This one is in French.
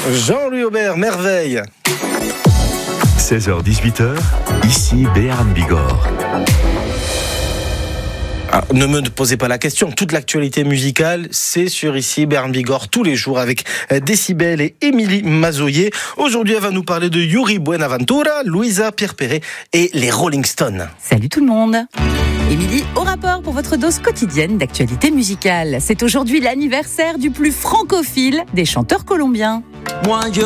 Jean-Louis Aubert, merveille. 16h-18h, ici Béarn Bigorre. Ne me posez pas la question, toute l'actualité musicale, c'est sur ici Béarn Bigorre tous les jours avec Décibel et Émilie Mazoyer. Aujourd'hui, elle va nous parler de Yuri Buenaventura, Louisa Pierre Perret et les Rolling Stones. Salut tout le monde. Émilie, au rapport pour votre dose quotidienne d'actualité musicale. C'est aujourd'hui l'anniversaire du plus francophile des chanteurs colombiens.